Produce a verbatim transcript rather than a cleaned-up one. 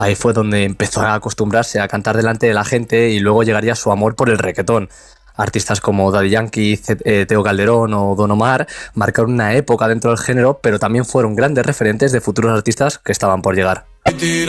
Ahí fue donde empezó a acostumbrarse a cantar delante de la gente y luego llegaría su amor por el reguetón. Artistas como Daddy Yankee, Ce- eh, Teo Calderón o Don Omar marcaron una época dentro del género, pero también fueron grandes referentes de futuros artistas que estaban por llegar.